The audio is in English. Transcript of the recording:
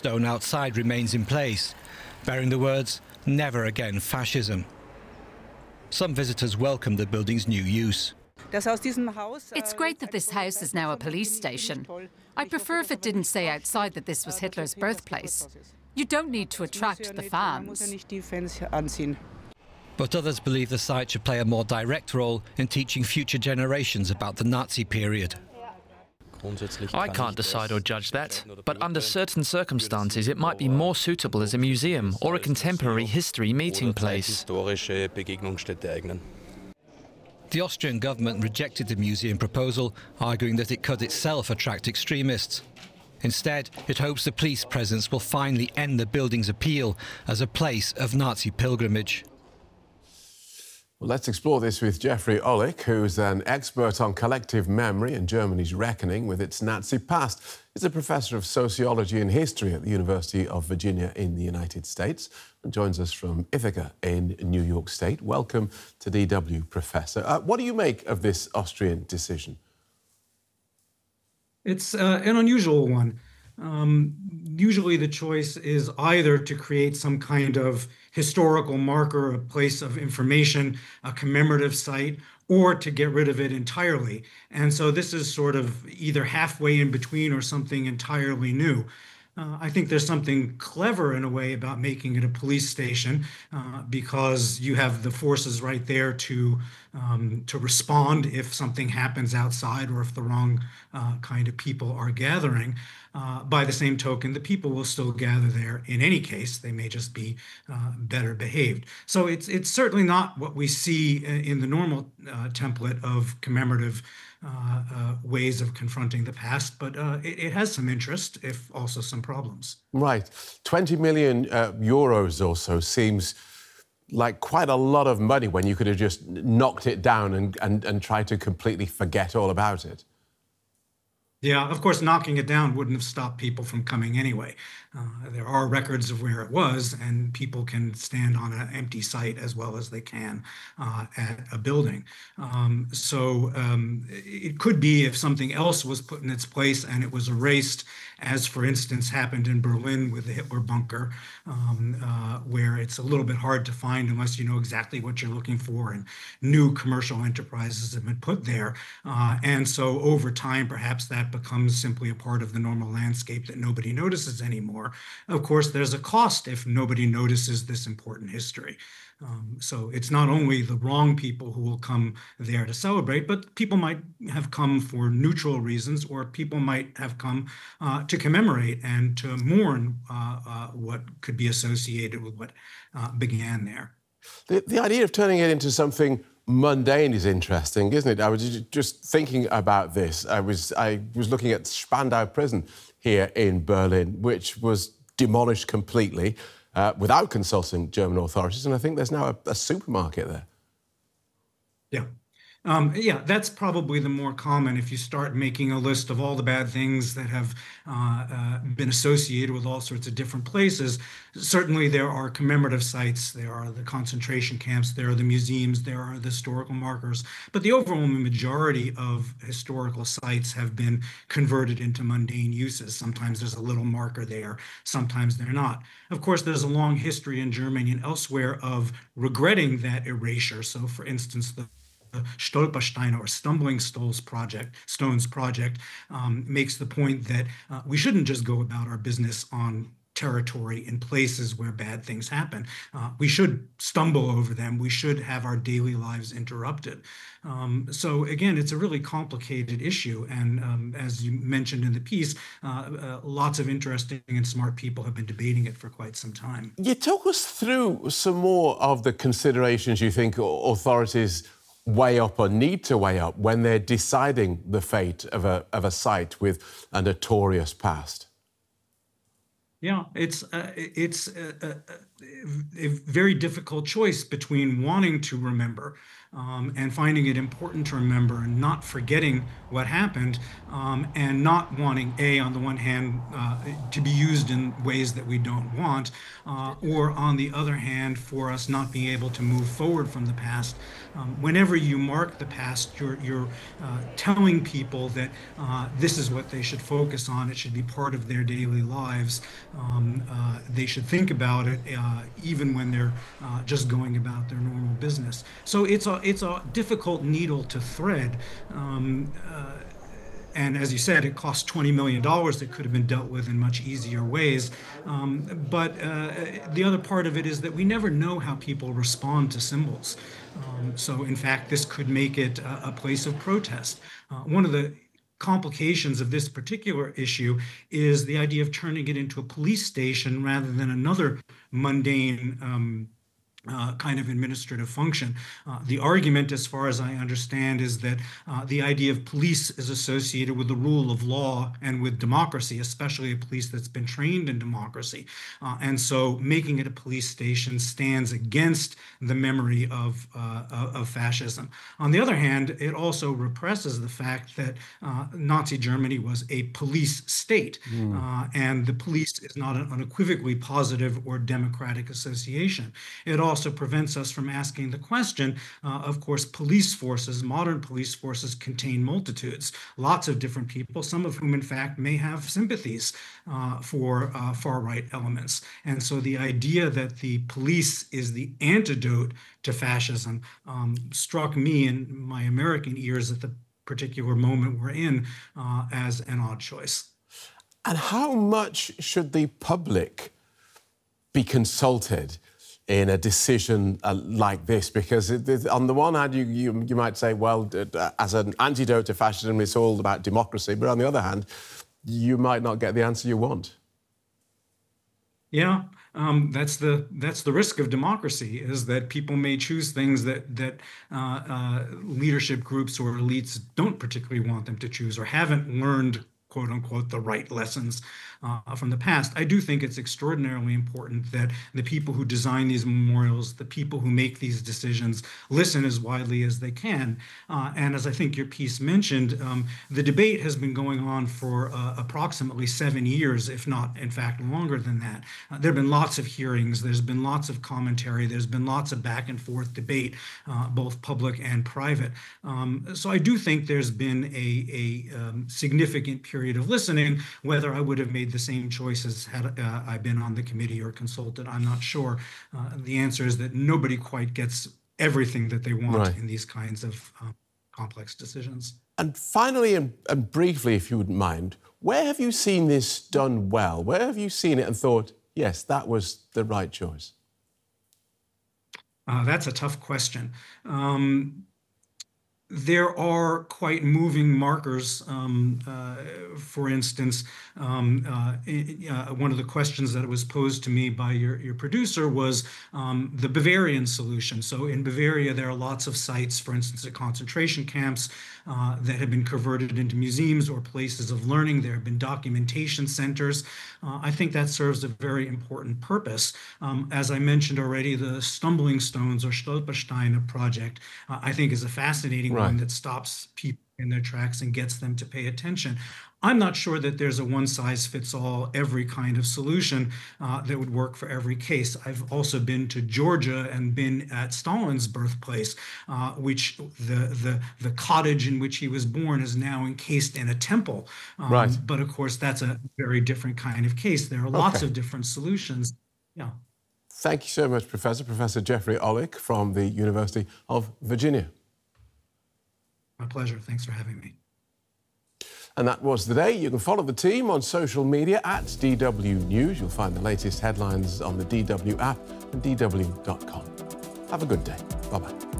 gravestone outside remains in place, bearing the words, "Never again fascism." Some visitors welcome the building's new use. It's great that this house is now a police station. I prefer if it didn't say outside that this was Hitler's birthplace. You don't need to attract the fans. But others believe the site should play a more direct role in teaching future generations about the Nazi period. I can't decide or judge that, but under certain circumstances it might be more suitable as a museum or a contemporary history meeting place. The Austrian government rejected the museum proposal, arguing that it could itself attract extremists. Instead, it hopes the police presence will finally end the building's appeal as a place of Nazi pilgrimage. Well, let's explore this with Jeffrey Ollich, who's an expert on collective memory and Germany's reckoning with its Nazi past. He's a professor of sociology and history at the University of Virginia in the United States and joins us from Ithaca in New York State. Welcome to DW, Professor. What do you make of this Austrian decision? It's an unusual one. Usually the choice is either to create some kind of historical marker, a place of information, a commemorative site, or to get rid of it entirely. And so this is sort of either halfway in between or something entirely new. I think there's something clever in a way about making it a police station because you have the forces right there to respond if something happens outside or if the wrong kind of people are gathering. By the same token, the people will still gather there in any case. They may just be better behaved. So it's certainly not what we see in the normal template of commemorative ways of confronting the past, but it has some interest, if also some problems. Right. 20 million euros or so seems like quite a lot of money when you could have just knocked it down and tried to completely forget all about it. Yeah, of course, knocking it down wouldn't have stopped people from coming anyway. There are records of where it was, and people can stand on an empty site as well as they can at a building. It could be if something else was put in its place and it was erased, as for instance happened in Berlin with the Hitler bunker, where it's a little bit hard to find unless you know exactly what you're looking for, and new commercial enterprises have been put there. And so over time, perhaps that becomes simply a part of the normal landscape that nobody notices anymore. Of course, there's a cost if nobody notices this important history. So it's not only the wrong people who will come there to celebrate, but people might have come for neutral reasons, or people might have come to commemorate and to mourn what could be associated with what began there. The idea of turning it into something mundane is interesting, isn't it? I was just thinking about this. I was looking at Spandau Prison here in Berlin, which was demolished completely without consulting German authorities, and I think there's now a supermarket there. Yeah. Yeah, that's probably the more common if you start making a list of all the bad things that have been associated with all sorts of different places. Certainly there are commemorative sites, there are the concentration camps, there are the museums, there are the historical markers, but the overwhelming majority of historical sites have been converted into mundane uses. Sometimes there's a little marker there, sometimes they're not. Of course, there's a long history in Germany and elsewhere of regretting that erasure. So for instance, the Stolpersteine or Stumbling Stones project makes the point that we shouldn't just go about our business on territory in places where bad things happen. We should stumble over them. We should have our daily lives interrupted. So again, it's a really complicated issue. And as you mentioned in the piece, lots of interesting and smart people have been debating it for quite some time. You talk us through some more of the considerations you think authorities weigh up or need to weigh up when they're deciding the fate of a site with a notorious past. Yeah, it's a very difficult choice between wanting to remember and finding it important to remember and not forgetting what happened, and not wanting, on the one hand, to be used in ways that we don't want, or on the other hand, for us not being able to move forward from the past. Whenever you mark the past, you're telling people that this is what they should focus on. It should be part of their daily lives. they should think about it even when they're just going about their normal business. So it's a difficult needle to thread. And as you said, it cost $20 million that could have been dealt with in much easier ways. But the other part of it is that we never know how people respond to symbols. So in fact, this could make it a place of protest. One of the complications of this particular issue is the idea of turning it into a police station rather than another mundane kind of administrative function. The argument, as far as I understand, is that the idea of police is associated with the rule of law and with democracy, especially a police that's been trained in democracy. And so making it a police station stands against the memory of fascism. On the other hand, it also represses the fact that Nazi Germany was a police state, and the police is not an unequivocally positive or democratic association. It also prevents us from asking the question, of course, police forces, modern police forces contain multitudes, lots of different people, some of whom in fact may have sympathies for far-right elements. And so the idea that the police is the antidote to fascism struck me in my American ears at the particular moment we're in as an odd choice. And how much should the public be consulted in a decision like this? Because on the one hand, you might say, well, as an antidote to fascism, it's all about democracy. But on the other hand, you might not get the answer you want. Yeah, that's the risk of democracy, is that people may choose things that leadership groups or elites don't particularly want them to choose or haven't learned, quote unquote, the right lessons from the past. I do think it's extraordinarily important that the people who design these memorials, the people who make these decisions, listen as widely as they can. And as I think your piece mentioned, the debate has been going on for approximately 7 years, if not, in fact, longer than that. There have been lots of hearings, there's been lots of commentary, there's been lots of back and forth debate, both public and private. So I do think there's been a significant period of listening. Whether I would have made the same choices had I been on the committee or consulted, I'm not sure. The answer is that nobody quite gets everything that they want in these kinds of complex decisions. And finally, and briefly, if you wouldn't mind, where have you seen this done well? Where have you seen it and thought, yes, that was the right choice? That's a tough question. There are quite moving markers. For instance, one of the questions that was posed to me by your producer was the Bavarian solution. So in Bavaria, there are lots of sites, for instance, at concentration camps that have been converted into museums or places of learning. There have been documentation centers. I think that serves a very important purpose. As I mentioned already, the Stumbling Stones or Stolpersteine project, I think, is a fascinating one that stops people in their tracks and gets them to pay attention. I'm not sure that there's a one-size-fits-all every kind of solution that would work for every case. I've also been to Georgia and been at Stalin's birthplace, which the cottage in which he was born is now encased in a temple. But of course, that's a very different kind of case. There are lots of different solutions. Yeah. Thank you so much, Professor. Professor Jeffrey Olek from the University of Virginia. My pleasure. Thanks for having me. And that was the day. You can follow the team on social media at DW News. You'll find the latest headlines on the DW app and DW.com. Have a good day. Bye-bye.